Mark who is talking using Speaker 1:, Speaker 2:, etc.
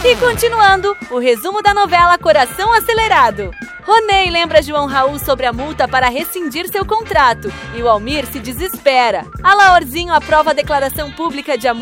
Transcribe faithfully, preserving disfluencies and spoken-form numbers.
Speaker 1: E continuando, o resumo da novela Coração Acelerado. Ronei lembra João Raul sobre a multa para rescindir seu contrato e o Almir se desespera. A Laorzinho aprova a declaração pública de amor